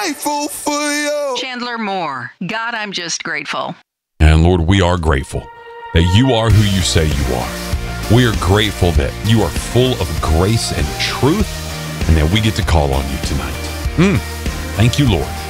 grateful for you. Chandler Moore. God, I'm just grateful. And Lord, we are grateful that you are who you say you are. We are grateful that you are full of grace and truth and that we get to call on you tonight. Thank you, Lord.